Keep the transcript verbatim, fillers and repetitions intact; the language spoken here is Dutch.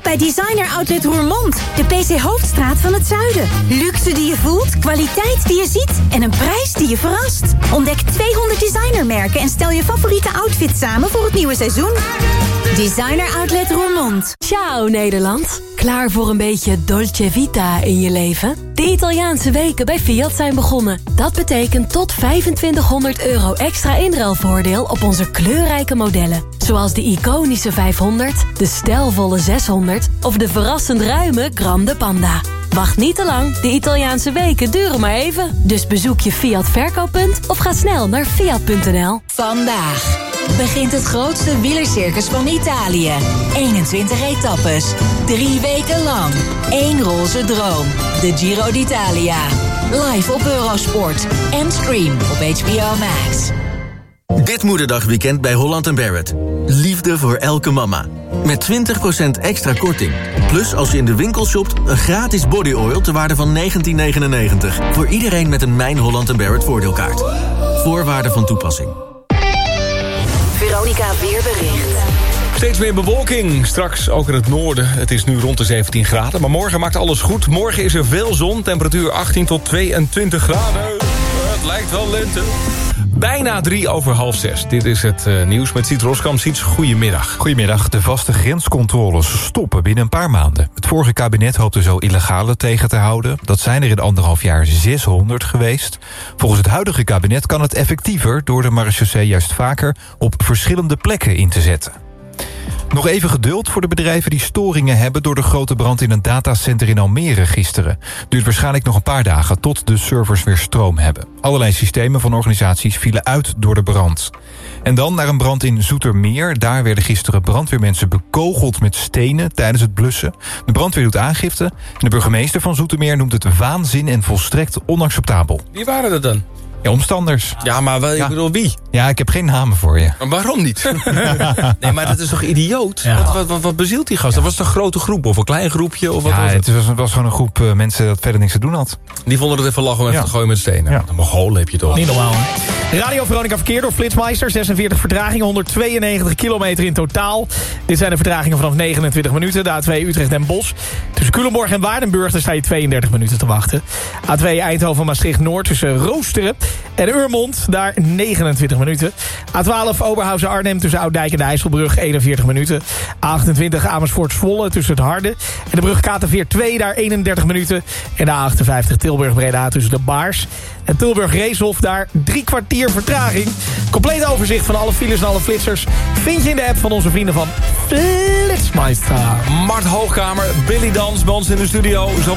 bij Designer Outlet Roermond. De P C Hoofdstraat van het zuiden. Luxe die je voelt, kwaliteit die je ziet en een prijs die je verrast. Ontdek tweehonderd designermerken en stel je favoriete outfit samen voor het nieuwe seizoen. Designer Outlet Roermond. Ciao Nederland. Klaar voor een beetje Dolce Vita in je leven? De Italiaanse weken bij Fiat zijn begonnen. Dat betekent tot vijfentwintighonderd euro extra inruilvoordeel op onze kleurrijke modellen. Zoals de iconische vijfhonderd, de stijlvolle zeshonderd of de verrassend ruime Grande Panda. Wacht niet te lang, de Italiaanse weken duren maar even. Dus bezoek je Fiat verkooppunt of ga snel naar fiat punt n l. Vandaag begint het grootste wielercircus van Italië. eenentwintig etappes, drie weken lang. Eén roze droom, de Giro d'Italia. Live op Eurosport en stream op H B O Max. Dit moederdagweekend bij Holland en Barrett. Liefde voor elke mama. Met twintig procent extra korting. Plus als je in de winkel shopt, een gratis body oil ter waarde van negentien negenennegentig. Voor iedereen met een Mijn Holland en Barrett voordeelkaart. Voorwaarden van toepassing. Veronica Weerbericht. Steeds meer bewolking, straks ook in het noorden. Het is nu rond de zeventien graden, maar morgen maakt alles goed. Morgen is er veel zon, temperatuur achttien tot tweeëntwintig graden. Het lijkt wel lente. Bijna drie over half zes. Dit is het uh, nieuws met Siet Roskam. Siets, goedemiddag. Goedemiddag. De vaste grenscontroles stoppen binnen een paar maanden. Het vorige kabinet hoopte zo illegale tegen te houden. Dat zijn er in anderhalf jaar zeshonderd geweest. Volgens het huidige kabinet kan het effectiever door de marechaussee juist vaker op verschillende plekken in te zetten. Nog even geduld voor de bedrijven die storingen hebben door de grote brand in een datacenter in Almere gisteren. Duurt waarschijnlijk nog een paar dagen tot de servers weer stroom hebben. Allerlei systemen van organisaties vielen uit door de brand. En dan naar een brand in Zoetermeer. Daar werden gisteren brandweermensen bekogeld met stenen tijdens het blussen. De brandweer doet aangifte en de burgemeester van Zoetermeer noemt het waanzin en volstrekt onacceptabel. Wie waren er dan? Ja, omstanders. Ja, maar wel, ik ja. bedoel wie? Ja, ik heb geen namen voor je. Maar waarom niet? Nee, maar dat is toch idioot? Ja. Wat, wat, wat, wat bezielt die gast? Ja. Was het een grote groep of een klein groepje? Of wat ja, was het? het was, was gewoon een groep uh, mensen dat verder niks te doen had. Die vonden het even lachen om even ja. te gooien met stenen. Ja. Een Mongolen heb je toch? Niet normaal, hè? Radio Veronica verkeer door Flitsmeister. zesenveertig vertragingen, honderdtweeënnegentig kilometer in totaal. Dit zijn de vertragingen vanaf negenentwintig minuten. De A twee Utrecht en Bosch. Tussen Culemborg en Waardenburg daar sta je tweeëndertig minuten te wachten. A twee Eindhoven-Maastricht-Noord tussen Roosteren en Urmond. Daar negenentwintig minuten. A twaalf Oberhausen-Arnhem tussen Ouddijk en de IJsselbrug. eenenveertig minuten. A achtentwintig Amersfoort-Zwolle tussen het Harde en de brug Katerveer twee. Daar eenendertig minuten. En de A achtenvijftig Tilburg-Breda tussen de Baars en Tilburg-Reeshof. Daar drie kwartier vertraging. Compleet overzicht van alle files en alle flitsers vind je in de app van onze vrienden van Flitsmeister. Mart Hoogkamer, Billy Dans bij ons in de studio. Zo